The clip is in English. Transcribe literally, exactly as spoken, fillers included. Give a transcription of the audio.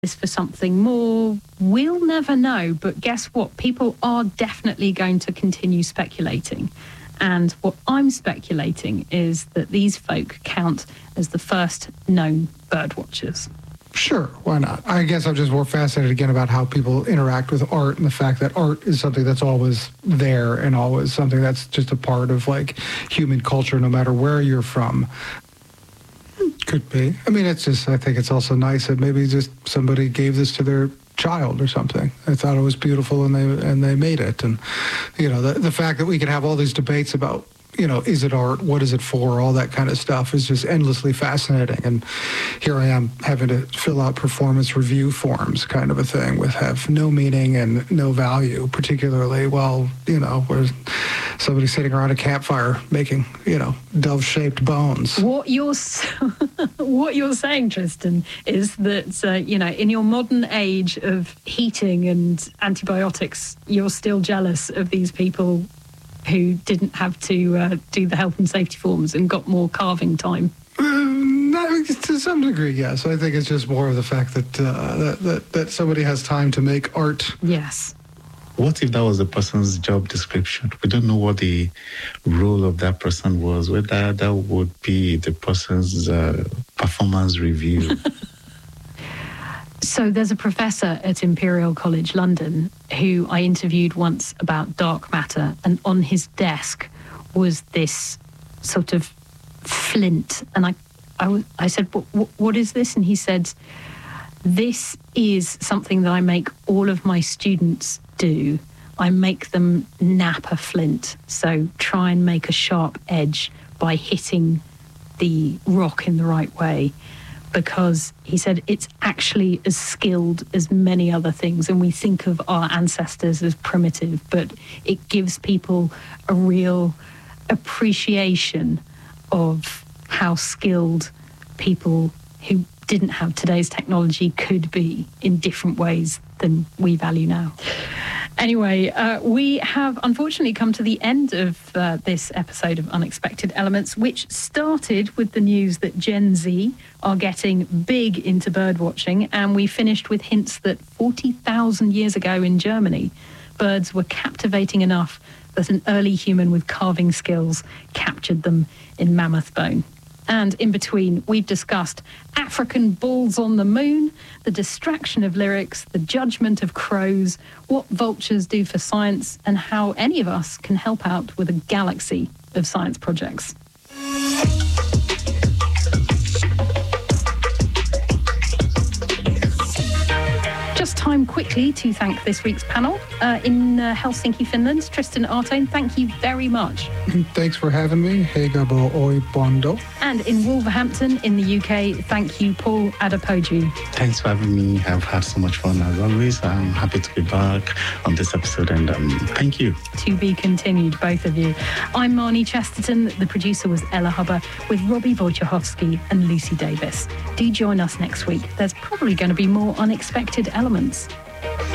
is for something more. We'll never know, but guess what? People are definitely going to continue speculating. And what I'm speculating is that these folk count as the first known bird watchers. Sure, why not? I guess I'm just more fascinated again about how people interact with art and the fact that art is something that's always there and always something that's just a part of like human culture no matter where you're from. Could be. I mean, it's just, I think it's also nice that maybe just somebody gave this to their child or something. They thought it was beautiful and they and they made it. And, you know, the, the fact that we can have all these debates about, you know, is it art? What is it for? All that kind of stuff is just endlessly fascinating. And here I am having to fill out performance review forms kind of a thing with have no meaning and no value, particularly while, you know, where somebody's sitting around a campfire making, you know, dove-shaped bones. What you're, what you're saying, Tristan, is that, uh, you know, in your modern age of heating and antibiotics, you're still jealous of these people who didn't have to uh, do the health and safety forms and got more carving time? Uh, no, to some degree, yes. I think it's just more of the fact that, uh, that, that, that somebody has time to make art. Yes. What if that was the person's job description? We don't know what the role of that person was, whether that would be the person's uh, performance review. So there's a professor at Imperial College London who I interviewed once about dark matter, and on his desk was this sort of flint. And I, I, I said, what, what is this? And he said, this is something that I make all of my students do. I make them nap a flint. So try and make a sharp edge by hitting the rock in the right way. Because he said it's actually as skilled as many other things, and we think of our ancestors as primitive, but it gives people a real appreciation of how skilled people who didn't have today's technology could be in different ways than we value now. Anyway, uh, we have unfortunately come to the end of uh, this episode of Unexpected Elements, which started with the news that Gen Z are getting big into birdwatching, and we finished with hints that forty thousand years ago in Germany, birds were captivating enough that an early human with carving skills captured them in mammoth bone. And in between, we've discussed African bulls on the moon, the distraction of lyrics, the judgment of crows, what vultures do for science, and how any of us can help out with a galaxy of science projects. Just time quickly to thank this week's panel. Uh, in uh, Helsinki, Finland, Tristan Artone, thank you very much. Thanks for having me. Hegabo Oipondo. And in Wolverhampton, in the U K, thank you, Paul Adepoju. Thanks for having me. I've had so much fun as always. I'm happy to be back on this episode, and um, thank you. To be continued, both of you. I'm Marnie Chesterton. The producer was Ella Hubber, with Robbie Wojciechowski and Lucy Davis. Do join us next week. There's probably going to be more unexpected elements.